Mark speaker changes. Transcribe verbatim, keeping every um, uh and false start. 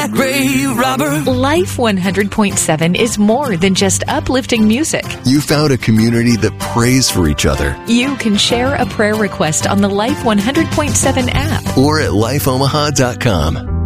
Speaker 1: that grave robber.
Speaker 2: Life one hundred point seven is more than just uplifting music.
Speaker 3: You found a community that prays for each other.
Speaker 2: You can share a prayer request on the Life one hundred point seven app
Speaker 3: or at life omaha dot com.